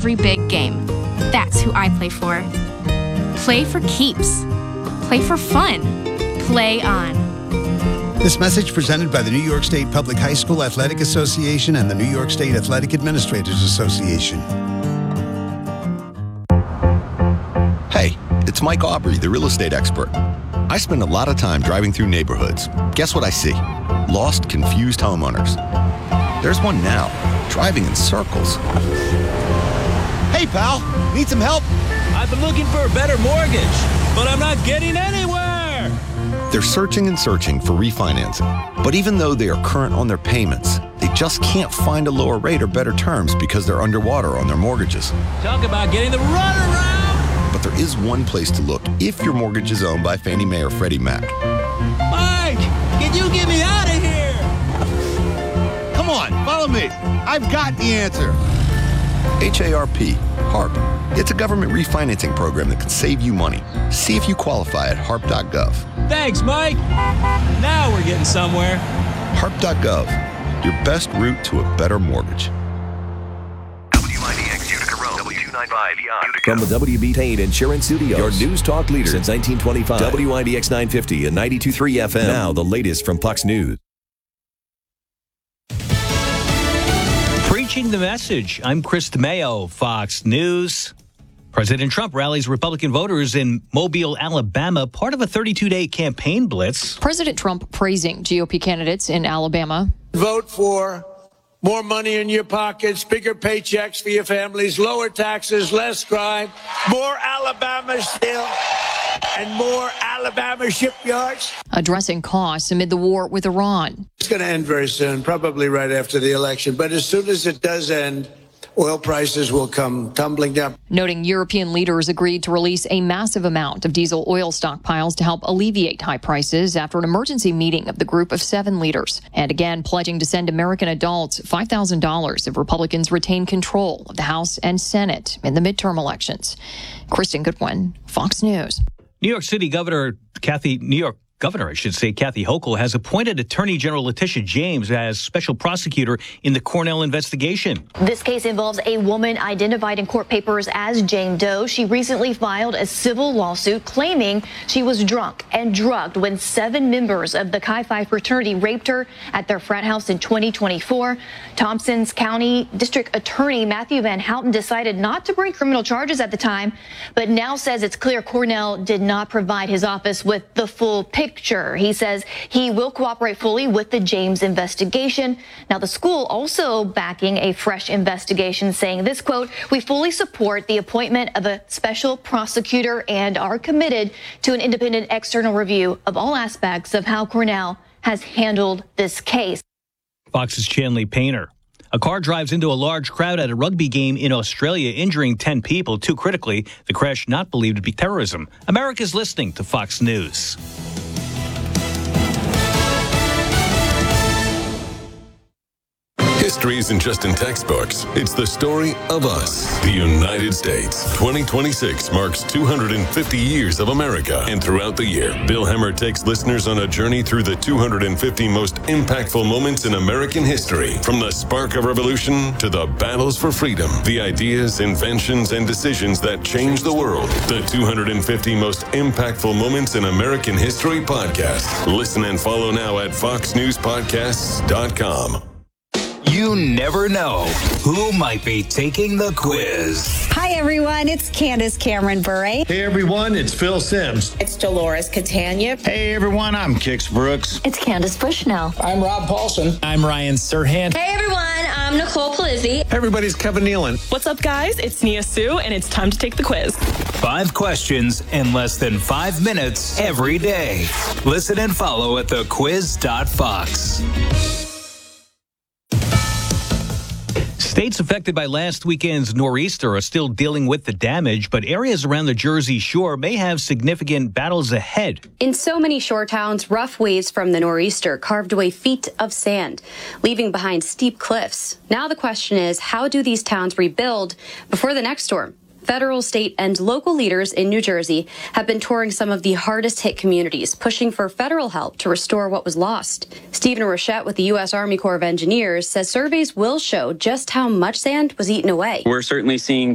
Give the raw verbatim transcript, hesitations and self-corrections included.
every big game. That's who I play for. Play for keeps. Play for fun. Play on. This message presented by the New York State Public High School Athletic Association and the New York State Athletic Administrators Association. Hey, it's Mike Aubrey, the real estate expert. I spend a lot of time driving through neighborhoods. Guess what I see? Lost, confused homeowners. There's one now, driving in circles. Hey, pal, need some help? I've been looking for a better mortgage, but I'm not getting anywhere. They're searching and searching for refinancing. But even though they are current on their payments, they just can't find a lower rate or better terms because they're underwater on their mortgages. Talk about getting the runaround. But there is one place to look if your mortgage is owned by Fannie Mae or Freddie Mac. Mike, can you get me out of here? Come on, follow me. I've got the answer. H A R P, HARP. It's a government refinancing program that can save you money. See if you qualify at harp dot gov. Thanks, Mike. Now we're getting somewhere. harp dot gov, your best route to a better mortgage. W I D X Utica Road, W two ninety-five E I. From the W B Tain Insurance Studios, your news talk leader since nineteen twenty-five. W I D X nine fifty and ninety-two point three F M. Now the latest from Fox News. Preaching the message. I'm Chris DeMayo, Fox News. President Trump rallies Republican voters in Mobile, Alabama, part of a thirty-two day campaign blitz. President Trump praising G O P candidates in Alabama. Vote for more money in your pockets, bigger paychecks for your families, lower taxes, less crime, more Alabama steel, and more Alabama shipyards. Addressing costs amid the war with Iran. It's going to end very soon, probably right after the election. But as soon as it does end, oil prices will come tumbling down. Noting European leaders agreed to release a massive amount of diesel oil stockpiles to help alleviate high prices after an emergency meeting of the group of seven leaders. And again, pledging to send American adults five thousand dollars if Republicans retain control of the House and Senate in the midterm elections. Kristen Goodwin, Fox News. New York City Governor Kathy, New York Governor, I should say, Kathy Hochul has appointed Attorney General Letitia James as special prosecutor in the Cornell investigation. This case involves a woman identified in court papers as Jane Doe. She recently filed a civil lawsuit claiming she was drunk and drugged when seven members of the Chi Phi fraternity raped her at their frat house in twenty twenty-four. Thompson's County District Attorney Matthew Van Houten decided not to bring criminal charges at the time, but now says it's clear Cornell did not provide his office with the full picture. Picture. He says he will cooperate fully with the James investigation. Now, the school also backing a fresh investigation, saying this, quote, "We fully support the appointment of a special prosecutor and are committed to an independent external review of all aspects of how Cornell has handled this case." Fox's Chanley Painter. A car drives into a large crowd at a rugby game in Australia, injuring ten people. Too critically, the crash not believed to be terrorism. America's listening to Fox News. History isn't just in textbooks. It's the story of us, the United States. twenty twenty-six marks two hundred fifty years of America. And throughout the year, Bill Hemmer takes listeners on a journey through the two hundred fifty most impactful moments in American history. From the spark of revolution to the battles for freedom, the ideas, inventions, and decisions that changed the world. The two hundred fifty most impactful moments in American history podcast. Listen and follow now at fox news podcasts dot com. You never know who might be taking the quiz. Hi, everyone. It's Candace Cameron Bure. Hey, everyone. It's Phil Sims. It's Dolores Catania. Hey, everyone. I'm Kix Brooks. It's Candace Bushnell. I'm Rob Paulson. I'm Ryan Serhant. Hey, everyone. I'm Nicole Palizzi. Hey, everybody's Kevin Nealon. What's up, guys? It's Nia Sue, and it's time to take the quiz. Five questions in less than five minutes every day. Listen and follow at the quiz dot fox. States affected by last weekend's nor'easter are still dealing with the damage, but areas around the Jersey Shore may have significant battles ahead. In so many shore towns, rough waves from the nor'easter carved away feet of sand, leaving behind steep cliffs. Now the question is, how do these towns rebuild before the next storm? Federal, state, and local leaders in New Jersey have been touring some of the hardest hit communities, pushing for federal help to restore what was lost. Stephen Rochette with the U S Army Corps of Engineers says surveys will show just how much sand was eaten away. We're certainly seeing